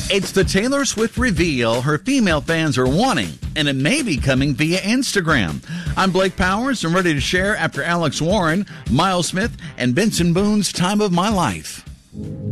It's the Taylor Swift reveal her female fans are wanting, and it may be coming via Instagram. I'm Blake Powers and ready to share after Alex Warren, Miles Smith, and Benson Boone's Time of My Life.